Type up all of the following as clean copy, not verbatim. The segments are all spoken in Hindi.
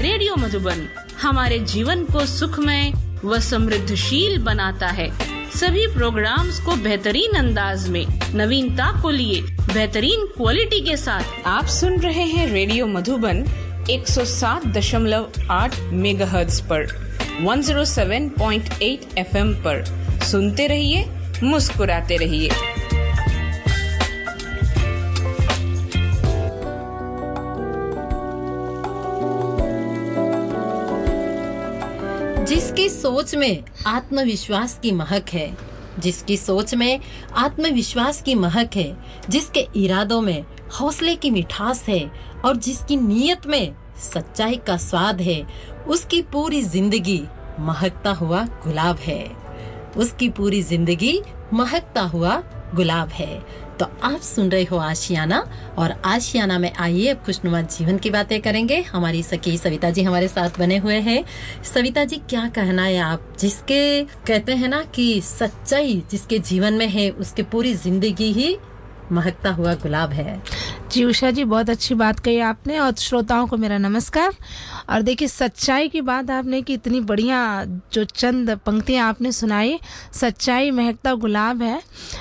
रेडियो मधुबन हमारे जीवन को सुखमय व समृद्धशील बनाता है। सभी प्रोग्राम्स को बेहतरीन अंदाज में नवीनता को लिए बेहतरीन क्वालिटी के साथ आप सुन रहे हैं रेडियो मधुबन 107.8 मेगाहर्ट्ज पर 107.8 FM पर। सुनते रहिए, मुस्कुराते रहिए। जिसकी सोच में आत्मविश्वास की महक है, जिसकी सोच में आत्मविश्वास की महक है, जिसके इरादों में हौसले की मिठास है और जिसकी नीयत में सच्चाई का स्वाद है, उसकी पूरी जिंदगी महकता हुआ गुलाब है। उसकी पूरी जिंदगी महकता हुआ गुलाब है। तो आप सुन रहे हो आशियाना, और आशियाना में आइए अब खुशनुमा जीवन की बातें करेंगे। हमारी सखी सविता जी हमारे साथ बने हुए हैं। सविता जी, क्या कहना है आप, जिसके कहते हैं ना कि सच्चाई जिसके जीवन में है उसकी पूरी जिंदगी ही महकता हुआ गुलाब है। जी उषा जी, बहुत अच्छी बात कही आपने, और श्रोताओं को मेरा नमस्कार। और देखिए, सच्चाई की बात आपने की, इतनी बढ़िया जो चंद पंक्तियां आपने सुनाई। सच्चाई महकता गुलाब है।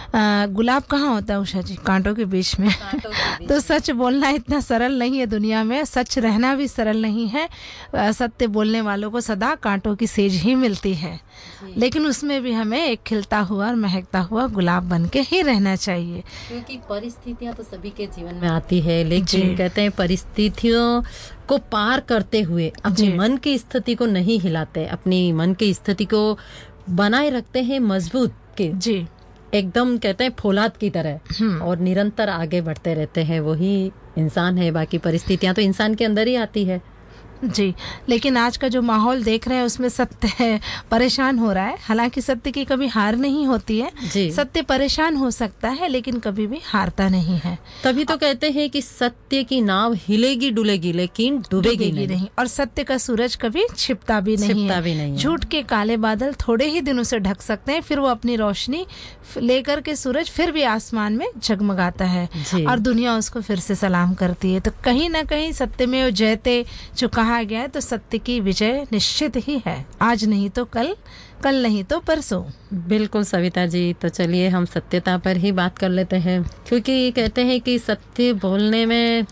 गुलाब कहाँ होता है उषा जी? कांटों के बीच में। तो सच बोलना इतना सरल नहीं है दुनिया में, सच रहना भी सरल नहीं है। सत्य बोलने वालों को सदा कांटों की सेज ही मिलती है, लेकिन उसमें भी हमें एक खिलता हुआ और महकता हुआ गुलाब बन के ही रहना चाहिए। क्योंकि परिस्थितियां तो सभी के जीवन में आती है, लेकिन कहते हैं परिस्थितियों को पार करते हुए अपने मन की स्थिति को नहीं हिलाते, अपनी मन की स्थिति को बनाए रखते हैं मजबूत के जी, एकदम कहते हैं फौलाद की तरह, और निरंतर आगे बढ़ते रहते हैं। वही इंसान है। बाकी परिस्थितियां तो इंसान के अंदर ही आती है जी। लेकिन आज का जो माहौल देख रहे हैं उसमें सत्य परेशान हो रहा है। हालांकि सत्य की कभी हार नहीं होती है। सत्य परेशान हो सकता है लेकिन कभी भी हारता नहीं है। तभी तो कहते हैं कि सत्य की नाव हिलेगी डुलेगी लेकिन डूबेगी नहीं। और सत्य का सूरज कभी छिपता भी नहीं है। झूठ के काले बादल थोड़े ही दिनों से ढक सकते हैं, फिर वो अपनी रोशनी लेकर के सूरज फिर भी आसमान में जगमगाता है और दुनिया उसको फिर से सलाम करती है। तो कहीं ना कहीं सत्य में जयते जो कहा गया है, तो सत्य की विजय निश्चित ही है। आज नहीं तो कल, कल नहीं तो परसों। बिल्कुल सविता जी, तो चलिए हम सत्यता पर ही बात कर लेते हैं, क्योंकि कहते हैं कि सत्य बोलने में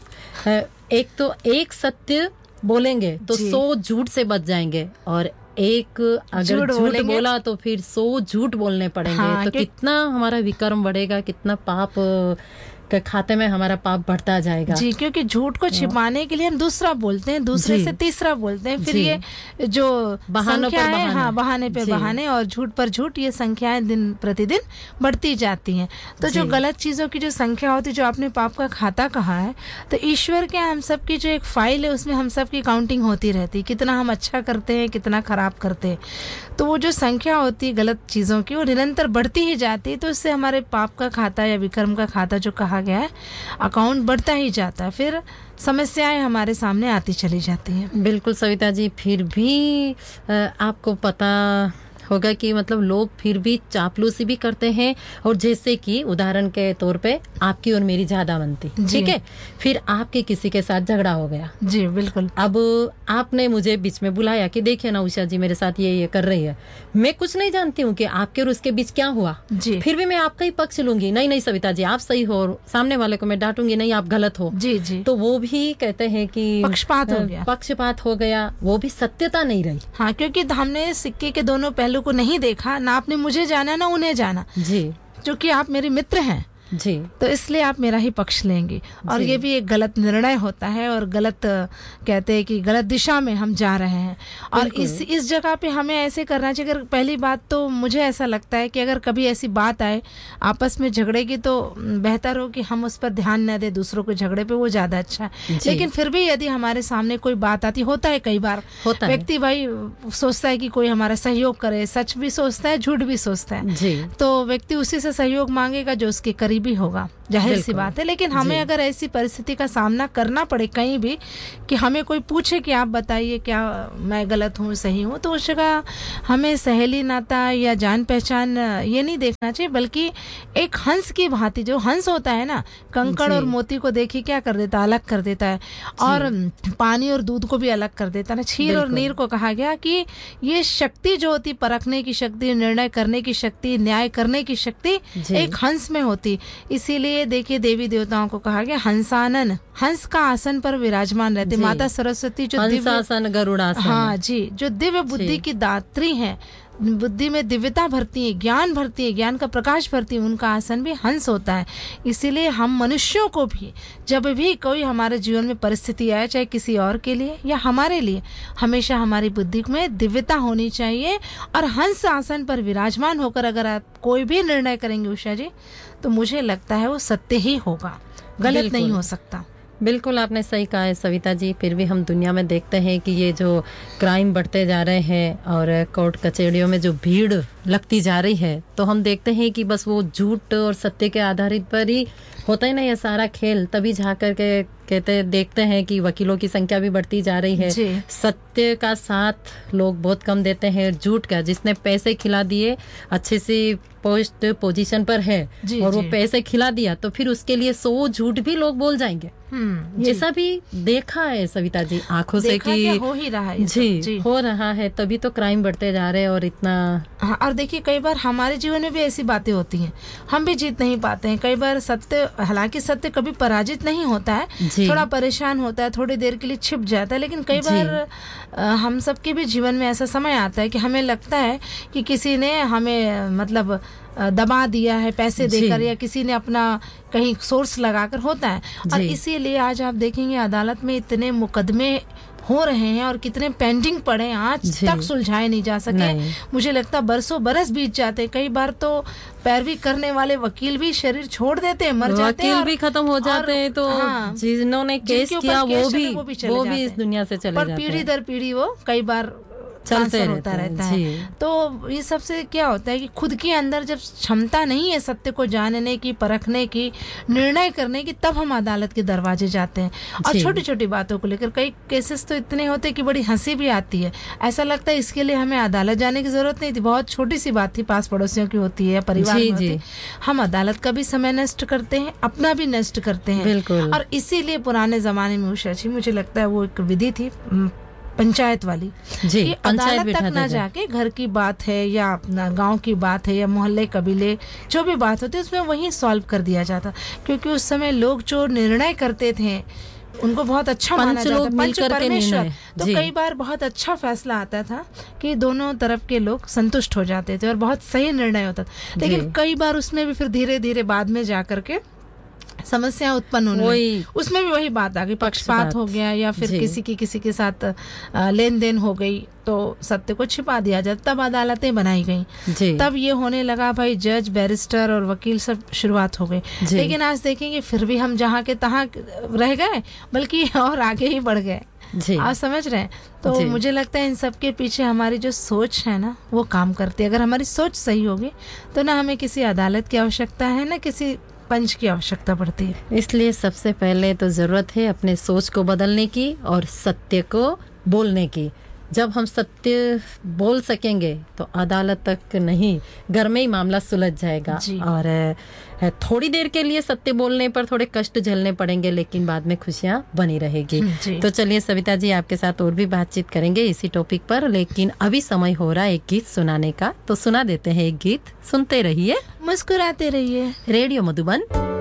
एक सत्य बोलेंगे तो 100 झूठ से बच जाएंगे, और एक अगर झूठ बोला तो फिर 100 झूठ बोलने पड़ेंगे। तो कितना हमारा विक्रम बढ़ेगा, कितना पाप के खाते में हमारा पाप बढ़ता जाएगा जी। क्योंकि झूठ को छिपाने के लिए हम दूसरा बोलते हैं, दूसरे से तीसरा बोलते हैं, फिर ये जो बहानों पर बहाने, बहाने पे बहाने और झूठ पर झूठ, ये संख्याएं दिन प्रतिदिन बढ़ती जाती हैं। तो जो गलत चीजों की जो संख्या होती है, जो आपने पाप का खाता कहा है, तो ईश्वर के हम सब की जो एक फाइल है उसमें हम सब की काउंटिंग होती रहती है, कितना हम अच्छा करते हैं, कितना खराब करते हैं। तो वो जो संख्या होती है गलत चीजों की, वो निरंतर बढ़ती ही जाती है। तो इससे हमारे पाप का खाता या विक्रम का खाता जो कहा गया है, अकाउंट बढ़ता ही जाता है, फिर समस्याएं हमारे सामने आती चली जाती हैं। बिल्कुल सविता जी, फिर भी आपको पता होगा कि मतलब लोग फिर भी चापलूसी भी करते हैं, और जैसे कि उदाहरण के तौर पे आपकी और मेरी ज्यादा बनती, ठीक है, फिर आपके किसी के साथ झगड़ा हो गया जी, बिल्कुल। अब आपने मुझे बीच में बुलाया कि देखिए ना उषा जी मेरे साथ ये कर रही है, मैं कुछ नहीं जानती हूँ कि आपके और उसके बीच क्या हुआ जी। फिर भी मैं आपका ही पक्ष लूंगी, नहीं सविता जी आप सही हो, सामने वाले को मैं डांटूंगी, नहीं आप गलत हो जी जी। तो वो भी कहते हैं कि पक्षपात हो गया, वो भी सत्यता नहीं रही। हाँ, क्योंकि हमने सिक्के के दोनों पहलू को नहीं देखा, ना आपने मुझे जाना ना उन्हें जाना जी, क्योंकि आप मेरे मित्र हैं जी, तो इसलिए आप मेरा ही पक्ष लेंगे। और ये भी एक गलत निर्णय होता है, और गलत कहते हैं कि गलत दिशा में हम जा रहे हैं। और इस जगह पे हमें ऐसे करना चाहिए। अगर पहली बात तो मुझे ऐसा लगता है कि अगर कभी ऐसी बात आए आपस में झगड़े की, तो बेहतर हो कि हम उस पर ध्यान न दें, दूसरों को झगड़े पे, वो ज्यादा अच्छा है। लेकिन फिर भी यदि हमारे सामने कोई बात आती, होता है कई बार व्यक्ति भाई सोचता है कि कोई हमारा सहयोग करे, सच भी सोचता है, झूठ भी सोचता है, तो व्यक्ति उसी से सहयोग मांगेगा जो उसके करीबी होगा। जाहिर सी बात है। लेकिन हमें अगर ऐसी परिस्थिति का सामना करना पड़े कहीं भी कि हमें कोई पूछे कि आप बताइए क्या मैं गलत हूँ सही हूँ, तो उस जगह हमें सहेली नाता या जान पहचान ये नहीं देखना चाहिए, बल्कि एक हंस की भांति, जो हंस होता है ना, कंकड़ और मोती को देखिए क्या कर देता है, अलग कर देता है, और पानी और दूध को भी अलग कर देता है ना। क्षीर और नीर को कहा गया कि ये शक्ति जो होती, परखने की शक्ति, निर्णय करने की शक्ति, न्याय करने की शक्ति एक हंस में होती। इसीलिए देखिए देवी देवताओं को कहा गया हंसानन, हंस का आसन पर विराजमान रहते। माता सरस्वती जो हंसासन गरुड़ासन, हाँ जी, जो दिव्य बुद्धि की दात्री हैं, बुद्धि में दिव्यता भरती है, ज्ञान भरती है, ज्ञान का प्रकाश भरती है, उनका आसन भी हंस होता है। इसीलिए हम मनुष्यों को भी जब भी कोई हमारे जीवन में परिस्थिति आए, चाहे किसी और के लिए या हमारे लिए, हमेशा हमारी बुद्धि में दिव्यता होनी चाहिए। और हंस आसन पर विराजमान होकर अगर आप कोई भी निर्णय करेंगे उषा जी, तो मुझे लगता है वो सत्य ही होगा, गलत नहीं हो सकता। बिल्कुल आपने सही कहा है सविता जी। फिर भी हम दुनिया में देखते हैं कि ये जो क्राइम बढ़ते जा रहे हैं और कोर्ट कचहरियों में जो भीड़ लगती जा रही है, तो हम देखते हैं कि बस वो झूठ और सत्य के आधारित पर ही होता है ना ये सारा खेल। तभी जा कर के देखते हैं कि वकीलों की संख्या भी बढ़ती जा रही है, सत्य का साथ लोग बहुत कम देते हैं, झूठ का, जिसने पैसे खिला दिए, अच्छे से पोस्ट पोजीशन पर है और वो पैसे खिला दिया, तो फिर उसके लिए 100 झूठ भी लोग बोल जाएंगे। ऐसा भी देखा है सविता जी आंखों से कि हो ही रहा है। जी हो रहा है, तभी तो क्राइम बढ़ते जा रहे हैं और इतना। हाँ, और देखिए कई बार हमारे जीवन में भी ऐसी बातें होती हैं, हम भी जीत नहीं पाते हैं। कई बार सत्य, हालांकि सत्य कभी पराजित नहीं होता है, थोड़ा परेशान होता है, थोड़ी देर के लिए छिप जाता है, लेकिन कई बार हम सबके भी जीवन में ऐसा समय आता है कि हमें लगता है कि किसी ने हमें मतलब दबा दिया है पैसे देकर, या किसी ने अपना कहीं सोर्स लगाकर, होता है। और इसीलिए आज आप देखेंगे अदालत में इतने मुकदमे हो रहे हैं और कितने पेंडिंग पड़े हैं, आज तक सुलझाए नहीं जा सके। मुझे लगता है बरसों बरस बीत जाते हैं। कई बार तो पैरवी करने वाले वकील भी शरीर छोड़ देते हैं, मर जाते हैं, वकील भी खत्म हो जाते हैं। तो जिन्होंने केस किया वो भी इस दुनिया से चले जाते हैं, पीढ़ी दर पीढ़ी वो कई बार चलते होता रहता है। तो ये सबसे क्या होता है कि खुद के अंदर जब क्षमता नहीं है सत्य को जानने की, परखने की, निर्णय करने की, तब हम अदालत के दरवाजे जाते हैं। और छोटी छोटी बातों को लेकर कई केसेस तो इतने होते हैं कि बड़ी हंसी भी आती है। ऐसा लगता है इसके लिए हमें अदालत जाने की जरूरत नहीं थी, बहुत छोटी सी बात थी, पास पड़ोसियों की होती है, परिवार में होती है। हम अदालत का भी समय नष्ट करते हैं, अपना भी नष्ट करते हैं। और इसीलिए पुराने जमाने में उषा जी मुझे लगता है वो एक विधि थी पंचायत वाली, कि अदालत तक ना जाके घर की बात है या अपना गांव की बात है या मोहल्ले कबीले जो भी बात होती है उसमें वहीं सॉल्व कर दिया जाता। क्योंकि उस समय लोग जो निर्णय करते थे उनको बहुत अच्छा माना जाता, पंच परमेश्वर, तो कई बार बहुत अच्छा फैसला आता था कि दोनों तरफ के लोग संतुष्ट हो जाते थे और बहुत सही निर्णय होता था। लेकिन कई बार उसमें भी फिर धीरे धीरे बाद में जाकर के समस्या उत्पन्न होने लगी, उसमें भी वही बात आ गई, पक्षपात हो गया या फिर किसी के साथ लेन देन हो गई, तो सत्य को छिपा दिया जाता। तब अदालतें बनाई गई, तब ये होने लगा भाई जज, बैरिस्टर और वकील सब शुरुआत हो गई। लेकिन आज देखेंगे फिर भी हम जहाँ के तहाँ रह गए, बल्कि और आगे ही बढ़ गए। आप समझ रहे हैं? तो मुझे लगता है इन सब के पीछे हमारी जो सोच है ना वो काम करती है। अगर हमारी सोच सही होगी तो ना हमें किसी अदालत की आवश्यकता है ना किसी पंच की आवश्यकता पड़ती है। इसलिए सबसे पहले तो जरूरत है अपने सोच को बदलने की और सत्य को बोलने की। जब हम सत्य बोल सकेंगे तो अदालत तक नहीं, घर में ही मामला सुलझ जाएगा। और थोड़ी देर के लिए सत्य बोलने पर थोड़े कष्ट झेलने पड़ेंगे, लेकिन बाद में खुशियां बनी रहेगी। तो चलिए सविता जी आपके साथ और भी बातचीत करेंगे इसी टॉपिक पर, लेकिन अभी समय हो रहा है एक गीत सुनाने का, तो सुना देते हैं एक गीत। सुनते रहिए, मुस्कुराते रहिए। रेडियो मधुबन